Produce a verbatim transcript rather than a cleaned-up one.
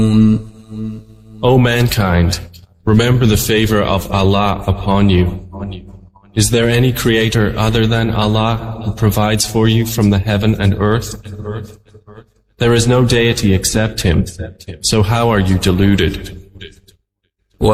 O mankind, remember the favor of Allah upon you. Is there any creator other than Allah who provides for you from the heaven and earth? There is no deity except Him, so how are you deluded?